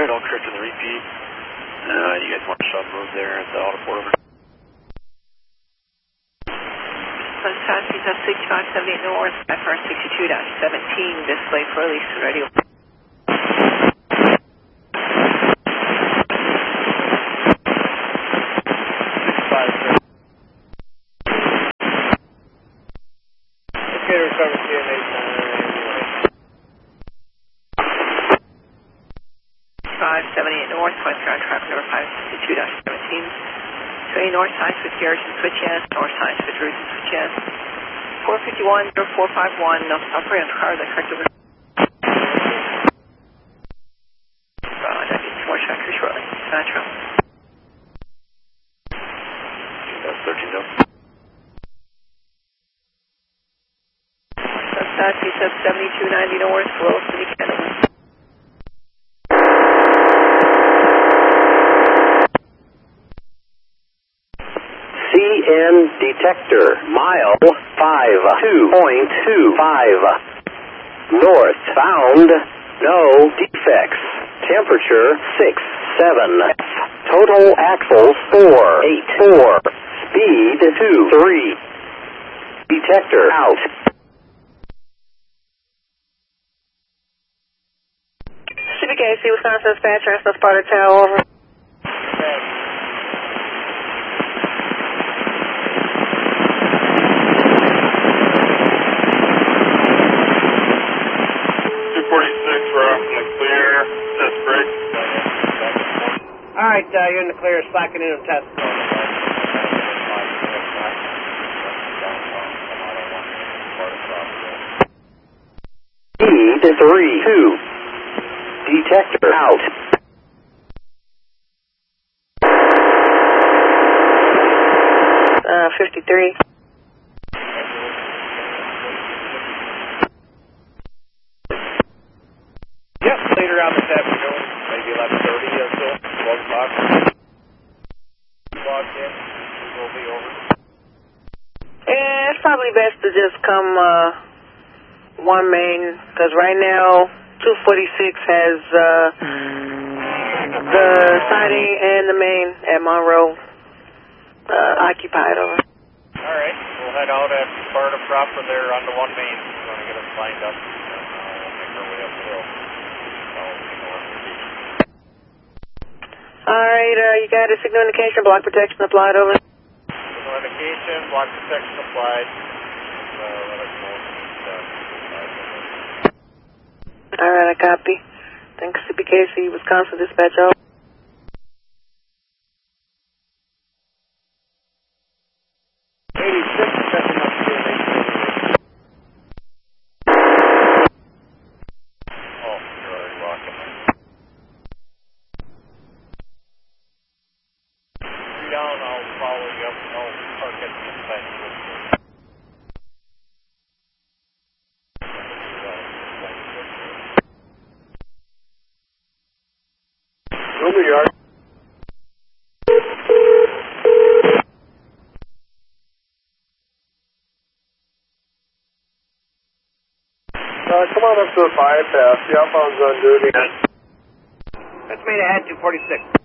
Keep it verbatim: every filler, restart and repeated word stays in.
all correct in the repeat. Uh, you guys want to shop move there at the auto port over. Taxi up sixty-five seventy north, F R sixty-two seventeen, display for release, ready. Indicator seventeen eight five seventy-eight north, West ground traffic number five sixty-two seventeen. twenty north side switch Garrison switch yes, north side switch Rusin switch yes. four fifty-one zero four five one, no stop for rental car, that correct over. Roger, I'll get some more tracks shortly. Metro. That's thirteen zero. Taxi sub seventy-two ninety north, Willow City, Canada. C N detector, mile five two point two five. North, found, no defects. Temperature six seven. Total axles four eight four. Speed two three. Detector out. C B K C, Wisconsin dispatcher, S S Sparta Tower, over. two forty-six, we're up in the clear. Test break. Alright, uh, you're in the clear, slacking in and test. Speed three two. Detector out. Uh, fifty-three. Yep, later out this afternoon, maybe eleven thirty or so, twelve o'clock. Logged in, we'll be over. Yeah, it's probably best to just come uh, one main, because right now two forty-six has uh, the siding and the main at Monroe uh, occupied over. Alright, we'll head out at Sparta proper there on the one main. We're going to get us lined up and uh, we'll make our way up the hill. Alright, uh, you got a signal indication, block protection applied over. Signal indication, block protection applied. Uh, let us know. Alright, I copy. Thanks, C B K C, Wisconsin dispatch over. eighty-six, checking up to Oh, you're already walking there. Three down, I'll follow you up and I'll park at the inside of this. Over yard. Uh, come on up to the bypass. The outbound's on duty. That's made ahead two forty-six.